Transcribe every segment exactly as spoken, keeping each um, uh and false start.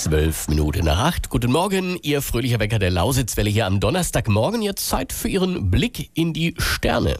Zwölf Minuten nach acht. Guten Morgen, Ihr fröhlicher Wecker der Lausitzwelle hier am Donnerstagmorgen. Jetzt Zeit für Ihren Blick in die Sterne.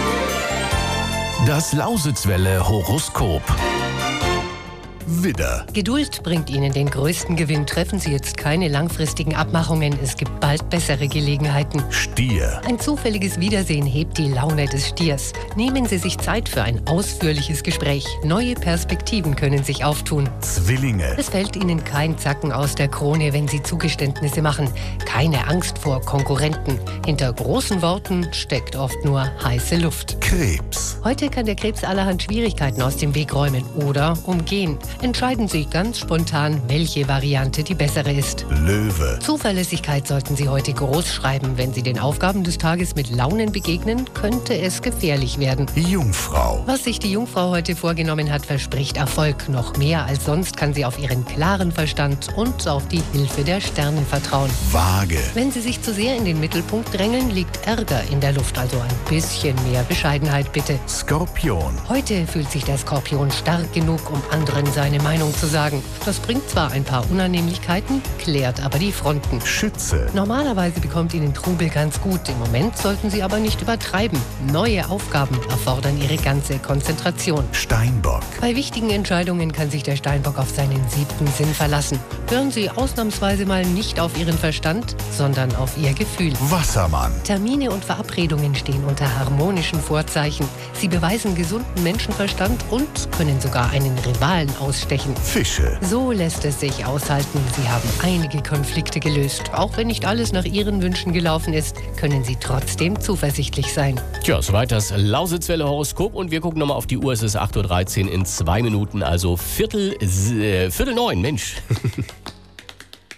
Das Lausitzwelle Horoskop. Widder. Geduld bringt Ihnen den größten Gewinn. Treffen Sie jetzt keine langfristigen Abmachungen. Es gibt bald bessere Gelegenheiten. Stier. Ein zufälliges Wiedersehen hebt die Laune des Stiers. Nehmen Sie sich Zeit für ein ausführliches Gespräch. Neue Perspektiven können sich auftun. Zwillinge. Es fällt Ihnen kein Zacken aus der Krone, wenn Sie Zugeständnisse machen. Keine Angst vor Konkurrenten. Hinter großen Worten steckt oft nur heiße Luft. Krebs. Heute kann der Krebs allerhand Schwierigkeiten aus dem Weg räumen oder umgehen. Entscheiden Sie ganz spontan, welche Variante die bessere ist. Löwe. Zuverlässigkeit sollten Sie heute groß schreiben. Wenn Sie den Aufgaben des Tages mit Launen begegnen, könnte es gefährlich werden. Jungfrau. Was sich die Jungfrau heute vorgenommen hat, verspricht Erfolg. Noch mehr als sonst kann sie auf ihren klaren Verstand und auf die Hilfe der Sterne vertrauen. Waage. Wenn Sie sich zu sehr in den Mittelpunkt drängen, liegt Ärger in der Luft. Also ein bisschen mehr Bescheidenheit bitte. Skorpion. Heute fühlt sich der Skorpion stark genug, um anderen seine Meinung zu sagen. Das bringt zwar ein paar Unannehmlichkeiten, klärt aber die Fronten. Schütze. Normalerweise bekommt Ihnen Trubel ganz gut. Im Moment sollten Sie aber nicht übertreiben. Neue Aufgaben erfordern Ihre ganze Konzentration. Steinbock. Bei wichtigen Entscheidungen kann sich der Steinbock auf seinen siebten Sinn verlassen. Hören Sie ausnahmsweise mal nicht auf Ihren Verstand, sondern auf Ihr Gefühl. Wassermann. Termine und Verabredungen stehen unter harmonischen Vorzeichen. Sie beweisen gesunden Menschenverstand und können sogar einen Rivalen ausstechen. Fische. So lässt es sich aushalten. Sie haben einige Konflikte gelöst. Auch wenn nicht alles nach Ihren Wünschen gelaufen ist, können Sie trotzdem zuversichtlich sein. Tja, soweit das Lausitzwelle Horoskop und wir gucken nochmal auf die Uhr. Es ist acht Uhr dreizehn in zwei Minuten, also Viertel, äh, Viertel neun, Mensch.